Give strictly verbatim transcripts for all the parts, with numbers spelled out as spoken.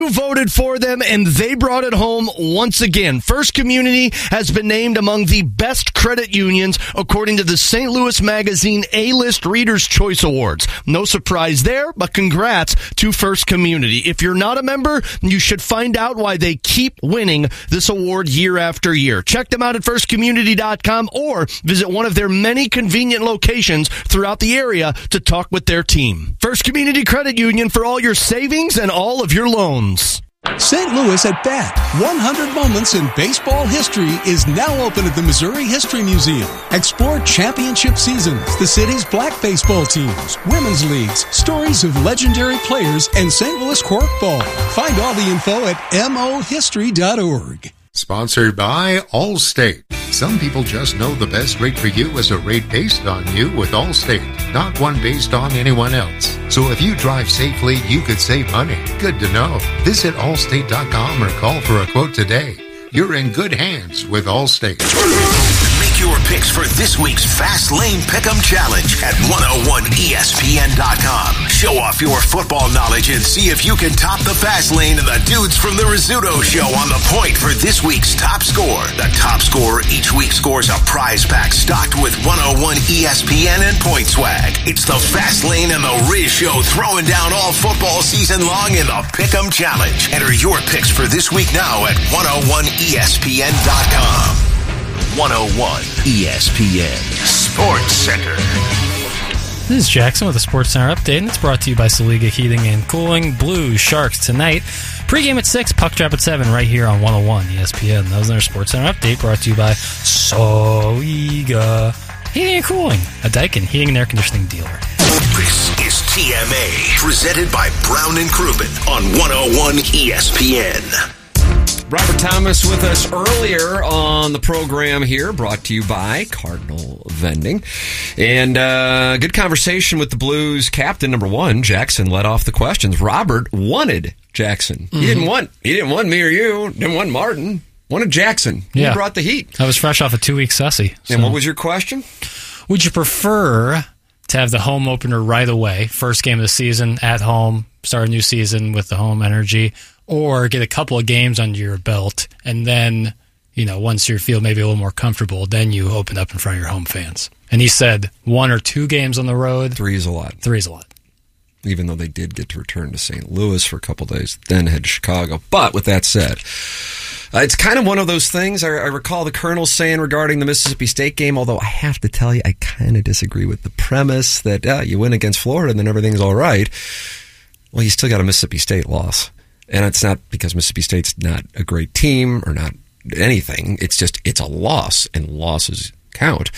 You voted for them, and they brought it home once again. First Community has been named among the best credit unions according to the Saint Louis Magazine A-List Reader's Choice Awards. No surprise there, but congrats to First Community. If you're not a member, you should find out why they keep winning this award year after year. Check them out at first community dot com or visit one of their many convenient locations throughout the area to talk with their team. First Community Credit Union for all your savings and all of your loans. Saint Louis at Bat, one hundred Moments in Baseball History is now open at the Missouri History Museum. Explore championship seasons, the city's black baseball teams, women's leagues, stories of legendary players, and Saint Louis Corkball. Find all the info at m o history dot org. Sponsored by Allstate. Some people just know the best rate for you is a rate based on you with Allstate, not one based on anyone else. So if you drive safely, you could save money. Good to know. Visit allstate dot com or call for a quote today. You're in good hands with Allstate. Make your picks for this week's Fast Lane Pick'em Challenge at one oh one E S P N dot com. Show off your football knowledge and see if you can top the Fast Lane and the dudes from the Rizzuto Show on the point for this week's top score. The top scorer each week scores a prize pack stocked with one oh one E S P N and Point Swag. It's the Fast Lane and the Riz Show throwing down all football season long in the Pick'em Challenge. Enter your picks for this week now at one oh one E S P N dot com. one oh one E S P N Sports Center. This is Jackson with a Sports Center update, and it's brought to you by Saliga Heating and Cooling. Blues Sharks tonight. Pregame at six, puck drop at seven, right here on one oh one E S P N. That was our Sports Center update, brought to you by Saliga Heating and Cooling, a Daikin heating and air conditioning dealer. This is T M A, presented by Brown and Crouppen on one oh one E S P N. Robert Thomas with us earlier on the program here, brought to you by Cardinal Vending. And uh, good conversation with the Blues captain, number one. Jackson led off the questions. Robert wanted Jackson. Mm-hmm. He didn't want he didn't want me or you. Didn't want Martin. Wanted Jackson. He yeah. brought the heat. I was fresh off a two-week sussy. So. And what was your question? Would you prefer to have the home opener right away, first game of the season, at home, start a new season with the home energy, or get a couple of games under your belt, and then, you know, once you feel maybe a little more comfortable, then you open up in front of your home fans? And he said one or two games on the road. Three is a lot. Three is a lot. Even though they did get to return to Saint Louis for a couple of days, then head to Chicago. But with that said, uh, it's kind of one of those things. I, I recall the Colonel saying regarding the Mississippi State game, although I have to tell you, I kind of disagree with the premise that uh, you win against Florida and then everything's all right. Well, you still got a Mississippi State loss. And it's not because Mississippi State's not a great team or not anything. It's just, it's a loss, and losses count.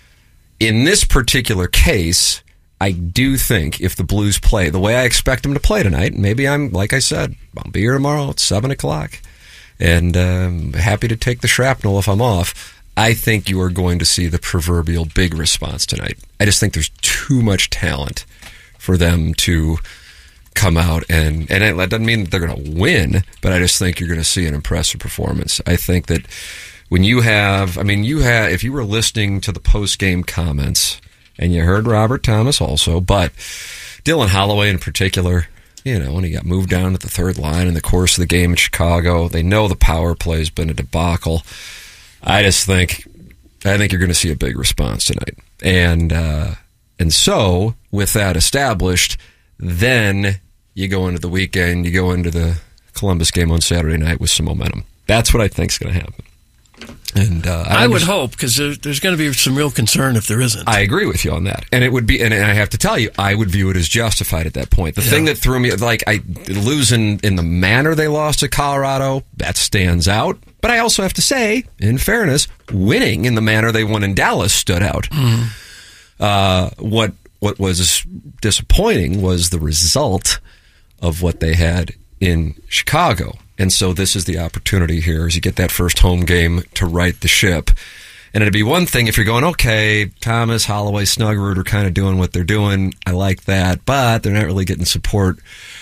In this particular case, I do think if the Blues play the way I expect them to play tonight, maybe I'm, like I said, I'll be here tomorrow at seven o'clock, and um, happy to take the shrapnel if I'm off. I think you are going to see the proverbial big response tonight. I just think there's too much talent for them to come out, and and it doesn't mean that they're going to win, but I just think you're going to see an impressive performance. I think that when you have, I mean, you have, if you were listening to the post-game comments, and you heard Robert Thomas also, but Dylan Holloway in particular, you know, when he got moved down to the third line in the course of the game in Chicago, they know the power play has been a debacle. I just think, I think you're going to see a big response tonight. And, uh, and so, with that established, then you go into the weekend, you go into the Columbus game on Saturday night with some momentum. That's what I think is going to happen. And uh, I, I would hope, because there, there's going to be some real concern if there isn't. I agree with you on that, and it would be, and, and I have to tell you, I would view it as justified at that point. The yeah. thing that threw me, like, I losing in the manner they lost to Colorado, that stands out. But I also have to say, in fairness, winning in the manner they won in Dallas stood out. Mm. Uh, what what was disappointing was the result of what they had in Chicago. And so this is the opportunity here as you get that first home game to right the ship. And it'd be one thing if you're going, okay, Thomas, Holloway, Snuggerud are kind of doing what they're doing. I like that, but they're not really getting support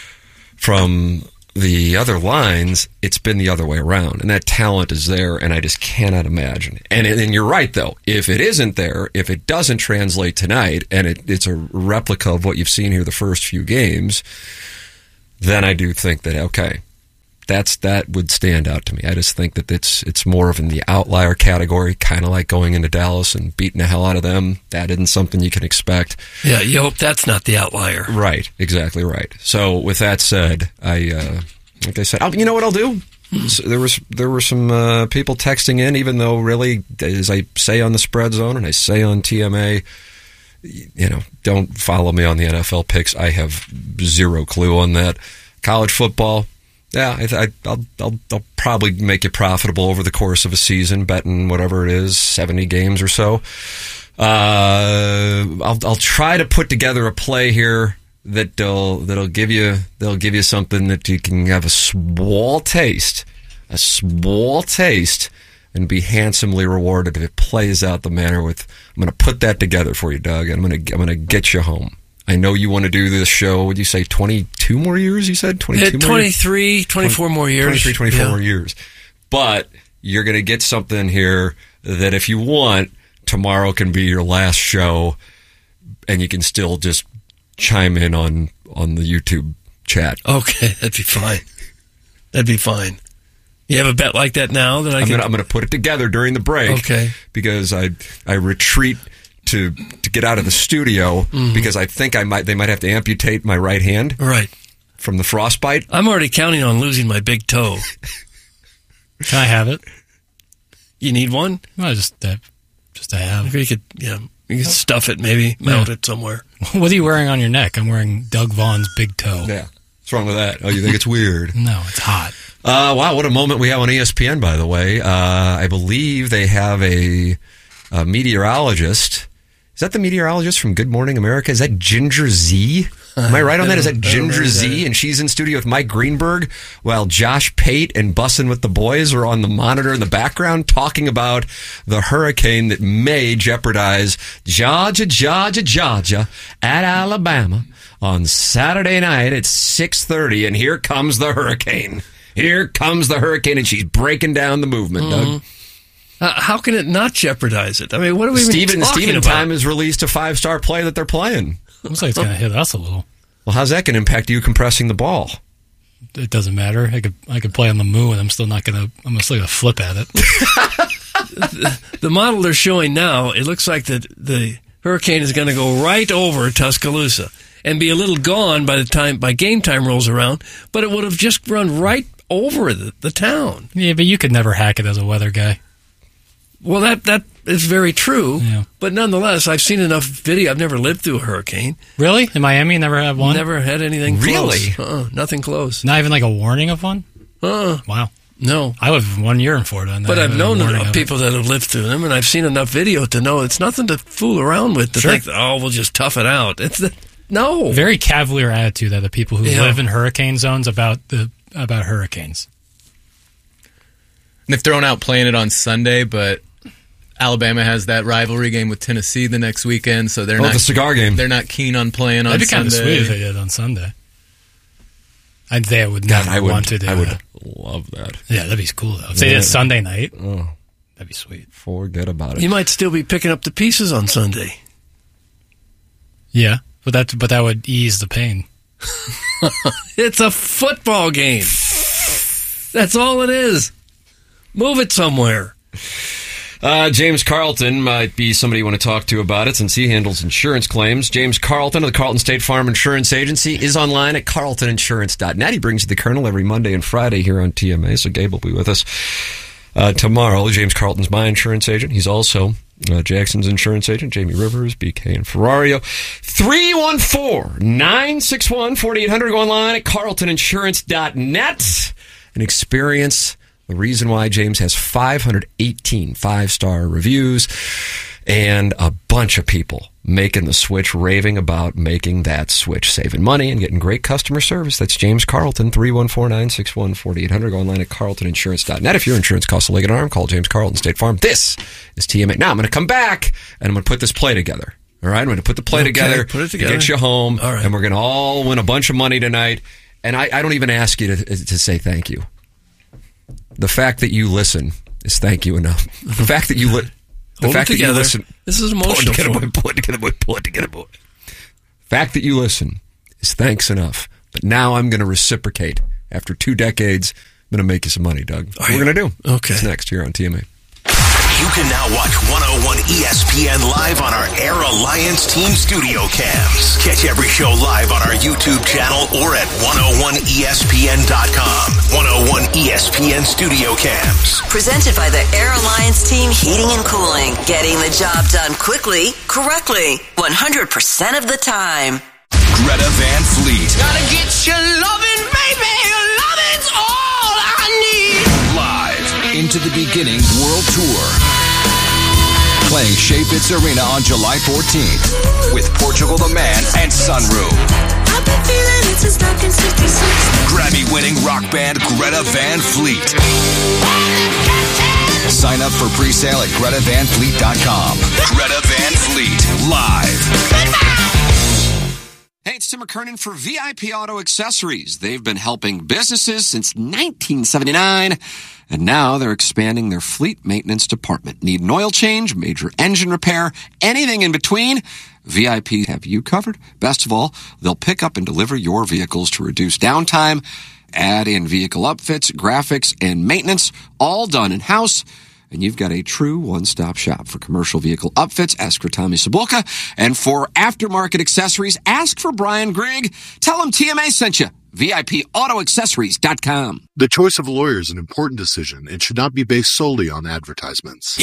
from the other lines. It's been the other way around, and that talent is there, and I just cannot imagine. And, and you're right, though. If it isn't there, if it doesn't translate tonight, and it, it's a replica of what you've seen here the first few games, then I do think that, okay, That's that would stand out to me. I just think that it's it's more of in the outlier category, kind of like going into Dallas and beating the hell out of them. That isn't something you can expect. Yeah, you hope that's not the outlier. Right, exactly right. So with that said, I uh, like I said, I'll, you know what I'll do? So there was there were some uh, people texting in, even though really, as I say on the Spread Zone and I say on T M A, you know, don't follow me on the N F L picks. I have zero clue on that. College football, yeah, I, I, I'll, I'll I'll probably make it profitable over the course of a season, betting whatever it is, seventy games or so. Uh, I'll I'll try to put together a play here that'll that'll give you they'll give you something that you can have a small taste, a small taste, and be handsomely rewarded if it plays out the manner with. I'm going to put that together for you, Doug. And I'm going to I'm going to get you home. I know you want to do this show. Would you say twenty-two more years? You said twenty-two yeah, more twenty-three, years? twenty-four more years. twenty-three, twenty-four yeah. more years. But you're going to get something here that if you want, tomorrow can be your last show, and you can still just chime in on, on the YouTube chat. Okay, that'd be fine. That'd be fine. You have a bet like that now that I I'm can... Gonna, I'm going to put it together during the break. Okay. Because I I retreat to to get out of the studio mm-hmm. because I think I might they might have to amputate my right hand. Right. From the frostbite. I'm already counting on losing my big toe. Can I have it? You need one? No, just to, just to have. You could, yeah, you could stuff it, maybe mount yeah. it somewhere. What are you wearing on your neck? I'm wearing Doug Vaughn's big toe. Yeah. What's wrong with that? Oh, you think it's weird? No, it's hot. Uh, wow, what a moment we have on E S P N, by the way. Uh, I believe they have a, a meteorologist. Is that the meteorologist from Good Morning America? Is that Ginger Z? Am I right on that? Is that Ginger Z? And she's in studio with Mike Greenberg while Josh Pate and Bussin' with the Boys are on the monitor in the background talking about the hurricane that may jeopardize Georgia, Georgia, Georgia at Alabama on Saturday night at six thirty. And here comes the hurricane. Here comes the hurricane, and she's breaking down the movement, mm-hmm. Doug. Uh, how can it not jeopardize it? I mean, what are we Steven, even talking Steven about? Time has released a five-star play that they're playing. Looks like it's going to hit us a little. Well, how's that going to impact you compressing the ball? It doesn't matter. I could I could play on the moon, and I'm still not going to. I'm still going to flip at it. the, the model they're showing now, it looks like the the hurricane is going to go right over Tuscaloosa and be a little gone by the time by game time rolls around. But it would have just run right over the, the town. Yeah, but you could never hack it as a weather guy. Well, that that is very true. Yeah. But nonetheless, I've seen enough video. I've never lived through a hurricane. Really? In Miami, never had one? Never had anything really? close. Uh-uh, nothing close. Not even like a warning of one? Uh-uh. Wow. No. I lived one year in Florida. And but I've known of people that have lived through them, and I've seen enough video to know it's nothing to fool around with to sure. think, oh, we'll just tough it out. It's the, no. Very cavalier attitude that the people who yeah. live in hurricane zones about the about hurricanes. And they've thrown out playing it on Sunday, but Alabama has that rivalry game with Tennessee the next weekend, so they're oh, not the cigar game. They're not keen on playing That'd on be Sunday. kind of sweet if they did on Sunday. I'd say I would God, never I would, want to do I would that. love that. Yeah, that'd be cool though. If they yeah. did Sunday night, oh, that'd be sweet. Forget about it. You might still be picking up the pieces on Sunday. Yeah, but that but that would ease the pain. It's a football game. That's all it is. Move it somewhere. Uh, James Carlton might be somebody you want to talk to about it since he handles insurance claims. James Carlton of the Carlton State Farm Insurance Agency is online at carlton insurance dot net. He brings you the Colonel every Monday and Friday here on T M A, so Gabe will be with us uh, tomorrow. James Carlton's my insurance agent. He's also uh, Jackson's insurance agent, Jamie Rivers, B K and Ferrario. three one four, nine six one, four eight zero zero. Go online at carlton insurance dot net and experience the reason why James has five hundred eighteen five-star reviews and a bunch of people making the switch, raving about making that switch, saving money and getting great customer service. That's James Carlton, three one four, nine six one, four eight zero zero. Go online at carlton insurance dot net. If your insurance costs a leg and an arm, call James Carlton State Farm. This is T M A. Now, I'm going to come back and I'm going to put this play together. All right? I'm going to put the play okay, together, put it together, get you home, all right. And we're going to all win a bunch of money tonight. And I, I don't even ask you to, to say thank you. The fact that you listen is thank you enough. The fact that you li- the Hold fact it that you together. listen. This is Pull it emotional. together, for boy. Pull it together, boy. Pull it together, boy. Fact that you listen is thanks enough. But now I'm going to reciprocate after two decades going to make you some money, Doug. Are We're you? going to do. Okay. It's next here on T M A. You can now watch one oh one E S P N live on our Air Alliance Team Studio Cams. Catch every show live on our YouTube channel or at one oh one E S P N dot com. one oh one E S P N Studio Cams. Presented by the Air Alliance Team Heating and Cooling. Getting the job done quickly, correctly, one hundred percent of the time. Greta Van Fleet. Gotta get your loving, baby. Your loving's all I need. Live into the beginning world tour. Playing Shea Fitz Arena on July fourteenth with Portugal the Man and Sunroof. I've been feeling it since nineteen sixty-six. Grammy-winning rock band Greta Van Fleet. Sign up for pre-sale at Greta Van Fleet dot com. Greta Van Fleet, live. Hey, it's Tim McKernan for V I P Auto Accessories. They've been helping businesses since nineteen seventy-nine, and now they're expanding their fleet maintenance department. Need an oil change, major engine repair, anything in between? V I P have you covered. Best of all, they'll pick up and deliver your vehicles to reduce downtime, add in vehicle upfits, graphics, and maintenance, all done in-house. And you've got a true one-stop shop for commercial vehicle upfits. Ask for Tommy Sabulka. And for aftermarket accessories, ask for Brian Grigg. Tell him T M A sent you. V I P Auto Accessories dot com. The choice of a lawyer is an important decision and should not be based solely on advertisements.